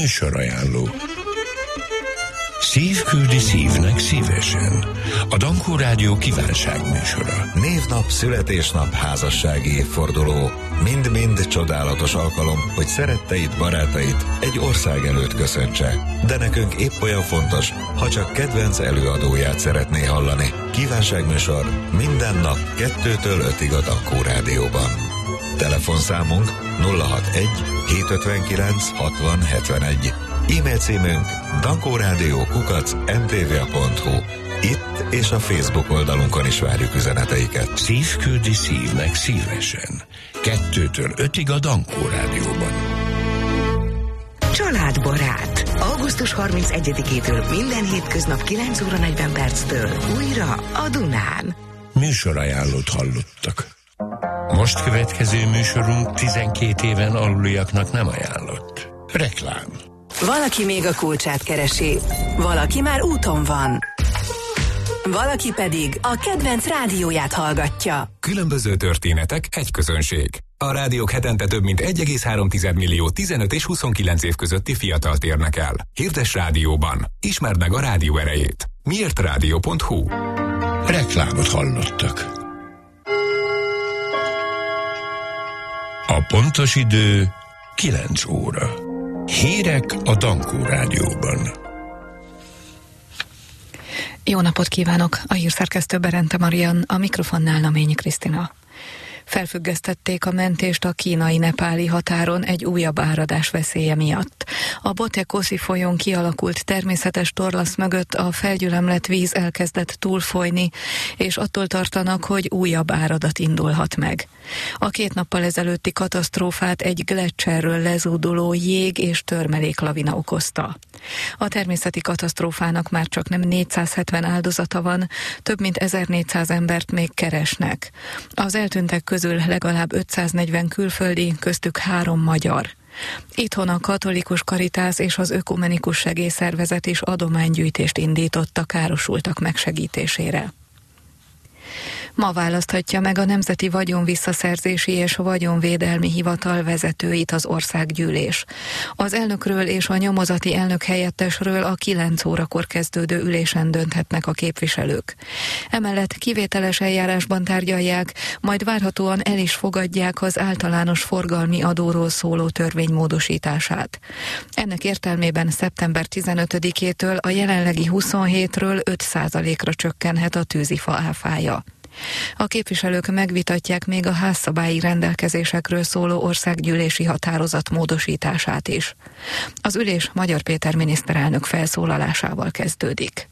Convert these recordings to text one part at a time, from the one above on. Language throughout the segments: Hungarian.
Műsorajánló. Szív küldi szívnek szívesen. A Dankó Rádió kívánságműsora. Névnap, születésnap, házassági évforduló. Mind-mind csodálatos alkalom, hogy szeretteid, barátait egy ország előtt köszöntse. De nekünk épp olyan fontos, ha csak kedvenc előadóját szeretné hallani. Kívánságműsor minden nap 2-től 5-ig a Dankó Rádióban. Telefonszámunk 061 759 60 71. E-mail címünk dankórádió@mtva.hu. Itt és a Facebook oldalunkon is várjuk üzeneteiket. Szív küldi szívnek szívesen. 2-től 5-ig a Dankó Rádióban. Családbarát. Augusztus 31-től minden hétköznap 9 óra 40 perctől újra a Dunán. Műsorajánlót hallottak. Most következő műsorunk 12 éven aluliaknak nem ajánlott. Reklám. Valaki még a kulcsát keresi, valaki már úton van, valaki pedig a kedvenc rádióját hallgatja. Különböző történetek, egy közönség. A rádiók hetente több mint 1,3 millió 15 és 29 év közötti fiatalt érnek el. Hirdess rádióban. Ismerd meg a rádió erejét. miértrádió.hu. Reklámot hallottak. A pontos idő 9 óra. Hírek a Dankó Rádióban. Jó napot kívánok! A hírszerkesztő Berente Marian, a mikrofonnál Naményi Krisztina. Felfüggesztették a mentést a kínai-nepáli határon egy újabb áradás veszélye miatt. A Botekoszi folyón kialakult természetes torlasz mögött a felgyülemlett víz elkezdett túlfolyni, és attól tartanak, hogy újabb áradat indulhat meg. A 2 nappal ezelőtti katasztrófát egy gleccserről lezúduló jég- és törmeléklavina okozta. A természeti katasztrófának már csak nem 470 áldozata van, több mint 1400 embert még keresnek. Az eltűntek közül legalább 540 külföldi, köztük 3 magyar. Itthon a Katolikus Karitász és az Ökumenikus Segélyszervezet is adománygyűjtést indított a károsultak megsegítésére. Ma választhatja meg a Nemzeti Vagyonvisszaszerzési és Vagyonvédelmi Hivatal vezetőit az országgyűlés. Az elnökről és a nyomozati elnök helyettesről a 9 órakor kezdődő ülésen dönthetnek a képviselők. Emellett kivételes eljárásban tárgyalják, majd várhatóan el is fogadják az általános forgalmi adóról szóló törvény módosítását. Ennek értelmében szeptember 15-től a jelenlegi 27-ről 5%-ra csökkenhet a tűzifa áfája. A képviselők megvitatják még a házszabályi rendelkezésekről szóló országgyűlési határozat módosítását is. Az ülés Magyar Péter miniszterelnök felszólalásával kezdődik.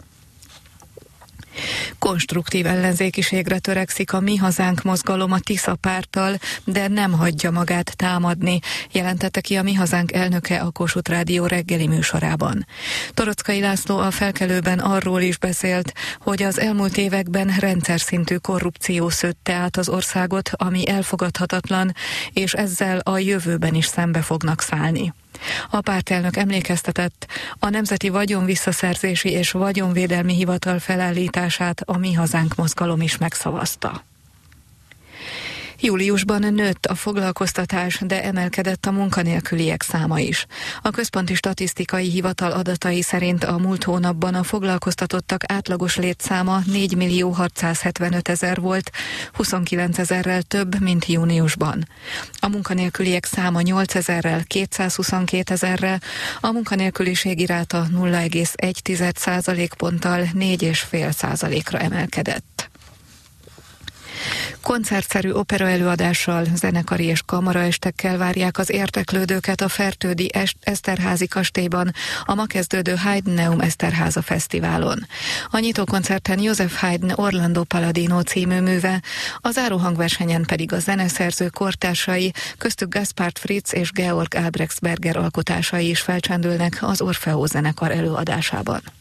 Konstruktív ellenzékiségre törekszik a Mi Hazánk mozgalom a Tisza párttal, de nem hagyja magát támadni, jelentette ki a Mi Hazánk elnöke a Kossuth Rádió reggeli műsorában. Toroczkai László a Felkelőben arról is beszélt, hogy az elmúlt években rendszer szintű korrupció szőtte át az országot, ami elfogadhatatlan, és ezzel a jövőben is szembe fognak szállni. A pártelnök emlékeztetett, a Nemzeti Vagyonvisszaszerzési és Vagyonvédelmi Hivatal felállítását a Mi Hazánk mozgalom is megszavazta. Júliusban nőtt a foglalkoztatás, de emelkedett a munkanélküliek száma is. A Központi Statisztikai Hivatal adatai szerint a múlt hónapban a foglalkoztatottak átlagos létszáma 4.675.000 volt, 29.000-rel több, mint júniusban. A munkanélküliek száma 8.000-rel, 222.000-rel, a munkanélküliségi ráta 0,1 ponttal 4,5%-ra emelkedett. Koncertszerű operaelőadással, zenekari és kamaraestekkel várják az érdeklődőket a Fertődi Eszterházi kastélyban a ma kezdődő Haydn Eszterháza fesztiválon. A nyitókoncerten Joseph Haydn Orlando Palladino című műve, a záróhangversenyen pedig a zeneszerző kortársai, köztük Gaspard Fritz és Georg Albrechtsberger alkotásai is felcsendülnek az Orfeó zenekar előadásában.